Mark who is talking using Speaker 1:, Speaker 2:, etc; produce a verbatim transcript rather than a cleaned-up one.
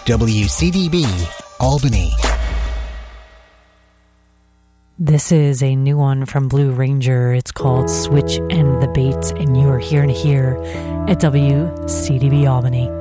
Speaker 1: W C D B, Albany.
Speaker 2: This is a new one from Blue Ranger. It's called Switch and the Baits, and you are hearing it here at W C D B Albany.